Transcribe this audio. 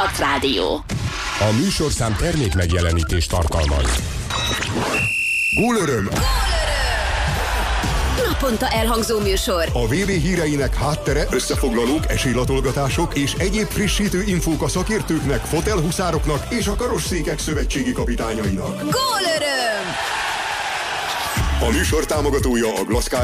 Rádió. A műsorszám termék megjelenítést tartalmaz. Gólöröm! Naponta elhangzó műsor. A VB híreinek háttere, összefoglalók, esélylatolgatások és egyéb frissítő infók a szakértőknek, fotelhuszároknak és a karosszékek szövetségi kapitányainak. Gólöröm! A műsor támogatója a Glass